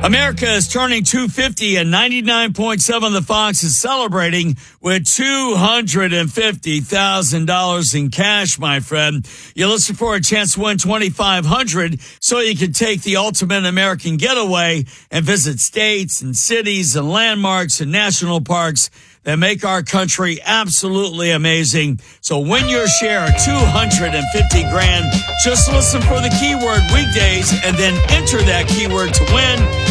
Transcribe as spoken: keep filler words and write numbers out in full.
America is turning two hundred fifty, and ninety-nine point seven The Fox is celebrating with two hundred fifty thousand dollars in cash, my friend. You listen for a chance to win twenty-five hundred dollars so you can take the ultimate American getaway and visit states and cities and landmarks and national parks that make our country absolutely amazing. So win your share of two hundred fifty grand. Just listen for the keyword weekdays and then enter that keyword to win.